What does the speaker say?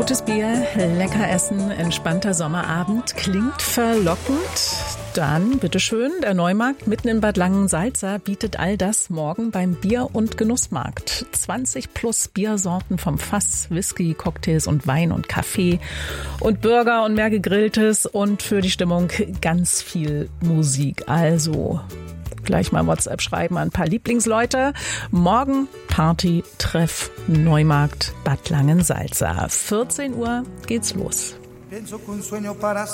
Gutes Bier, lecker Essen, entspannter Sommerabend, klingt verlockend. Dann, bitteschön, der Neumarkt mitten in Bad Langensalza bietet all das morgen beim Bier- und Genussmarkt. 20 plus Biersorten vom Fass, Whisky, Cocktails und Wein und Kaffee und Burger und mehr Gegrilltes und für die Stimmung ganz viel Musik. Also gleich mal WhatsApp schreiben an ein paar Lieblingsleute. Morgen Party, Treff, Neumarkt, Bad Langensalza. 14 Uhr geht's los.